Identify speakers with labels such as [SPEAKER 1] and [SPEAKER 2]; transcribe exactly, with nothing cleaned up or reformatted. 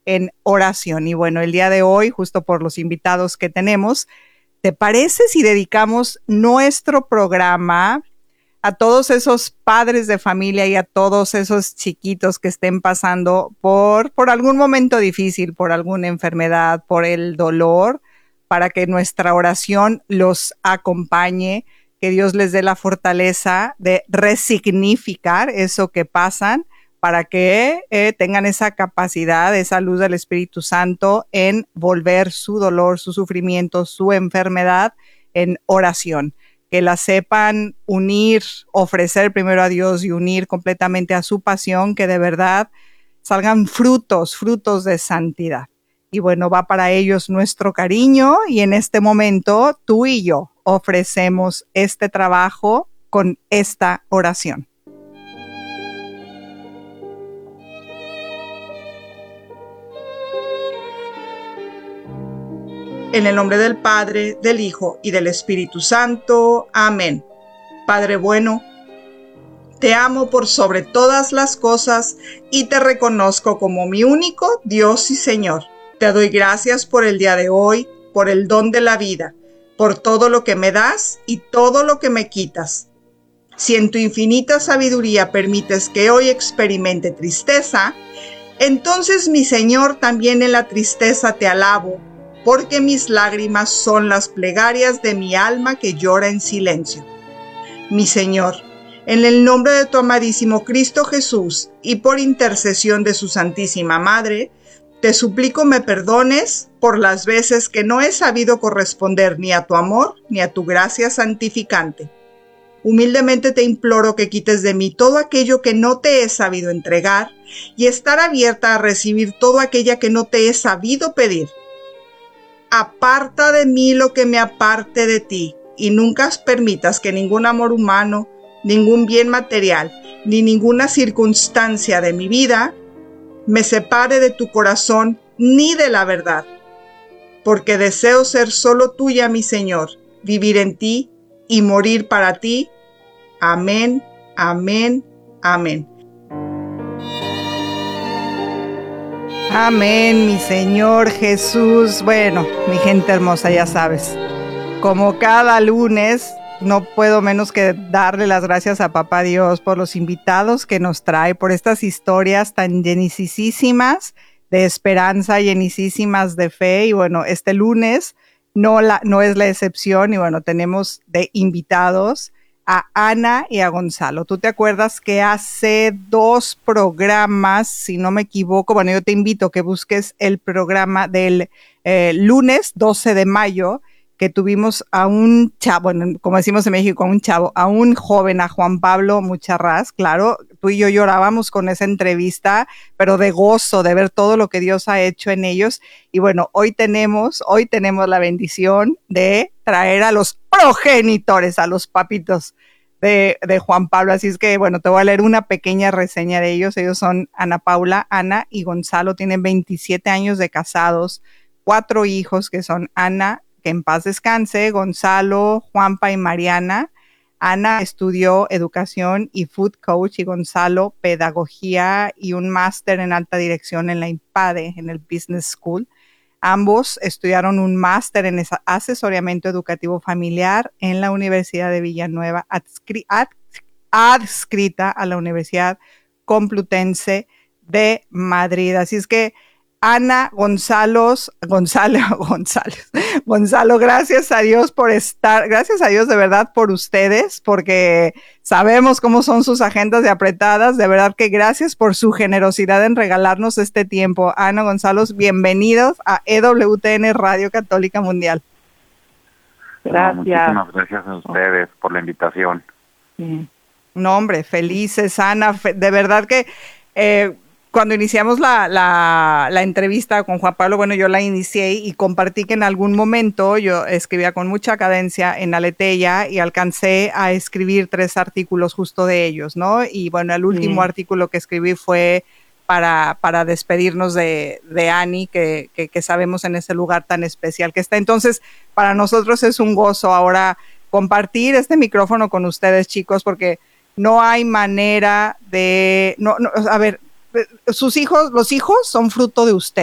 [SPEAKER 1] en oración. Y bueno, el día de hoy, justo por los invitados que tenemos, ¿te parece si dedicamos nuestro programa a todos esos padres de familia y a todos esos chiquitos que estén pasando por, por algún momento difícil, por alguna enfermedad, por el dolor, para que nuestra oración los acompañe, que Dios les dé la fortaleza de resignificar eso que pasan, para que eh, tengan esa capacidad, esa luz del Espíritu Santo en volver su dolor, su sufrimiento, su enfermedad en oración? Que la sepan unir, ofrecer primero a Dios y unir completamente a su pasión, que de verdad salgan frutos, frutos de santidad. Y bueno, va para ellos nuestro cariño, y en este momento tú y yo ofrecemos este trabajo con esta oración. En el nombre del Padre, del Hijo y del Espíritu Santo. Amén. Padre bueno, te amo por sobre todas las cosas y te reconozco como mi único Dios y Señor. Te doy gracias por el día de hoy, por el don de la vida, por todo lo que me das y todo lo que me quitas. Si en tu infinita sabiduría permites que hoy experimente tristeza, entonces, mi Señor, también en la tristeza te alabo, porque mis lágrimas son las plegarias de mi alma que llora en silencio. Mi Señor, en el nombre de tu amadísimo Cristo Jesús y por intercesión de su Santísima Madre, te suplico me perdones por las veces que no he sabido corresponder ni a tu amor ni a tu gracia santificante. Humildemente te imploro que quites de mí todo aquello que no te he sabido entregar y estar abierta a recibir todo aquello que no te he sabido pedir. Aparta de mí lo que me aparte de ti, y nunca permitas que ningún amor humano, ningún bien material, ni ninguna circunstancia de mi vida me separe de tu corazón ni de la verdad, porque deseo ser solo tuya, mi Señor, vivir en ti y morir para ti. Amén, amén, amén. Amén, mi Señor Jesús. Bueno, mi gente hermosa, ya sabes, como cada lunes, no puedo menos que darle las gracias a Papá Dios por los invitados que nos trae, por estas historias tan llenicísimas de esperanza, llenicísimas de fe. Y bueno, este lunes no, la, no es la excepción. Y bueno, tenemos de invitados a Ana y a Gonzalo. ¿Tú te acuerdas que hace dos programas, si no me equivoco, bueno, yo te invito a que busques el programa del eh, lunes doce de mayo, que tuvimos a un chavo, bueno, como decimos en México, a un chavo, a un joven, a Juan Pablo Mucharrás? Claro, tú y yo llorábamos con esa entrevista, pero de gozo, de ver todo lo que Dios ha hecho en ellos. Y bueno, hoy tenemos, hoy tenemos la bendición de traer a los progenitores, a los papitos de, de Juan Pablo. Así es que, bueno, te voy a leer una pequeña reseña de ellos. Ellos son Ana Paula, Ana y Gonzalo. Tienen veintisiete años de casados, cuatro hijos que son Ana, que en paz descanse, Gonzalo, Juanpa y Mariana. Ana estudió educación y food coach, y Gonzalo pedagogía y un máster en alta dirección en la IMPADE, en el Business School. Ambos estudiaron un máster en asesoramiento educativo familiar en la Universidad de Villanueva, adscri ad adscrita a la Universidad Complutense de Madrid. Así es que Ana, Gonzalo, Gonzalo, Gonzalo, Gonzalo, gracias a Dios por estar, gracias a Dios de verdad por ustedes, porque sabemos cómo son sus agendas de apretadas. De verdad que gracias por su generosidad en regalarnos este tiempo. Ana, Gonzalo, bienvenidos a E W T N Radio Católica Mundial.
[SPEAKER 2] Gracias. Muchísimas gracias a ustedes por la invitación.
[SPEAKER 1] Sí. No, hombre, felices, Ana, fe, de verdad que eh, cuando iniciamos la, la, la entrevista con Juan Pablo, bueno, yo la inicié y compartí que en algún momento yo escribía con mucha cadencia en Aleteia y alcancé a escribir tres artículos justo de ellos, ¿no? Y bueno, el último sí. artículo que escribí fue para, para despedirnos de, de Ani, que, que, que sabemos en ese lugar tan especial que está. Entonces, para nosotros es un gozo ahora compartir este micrófono con ustedes, chicos, porque no hay manera de, no, no, a ver, sus hijos, los hijos son fruto de usted.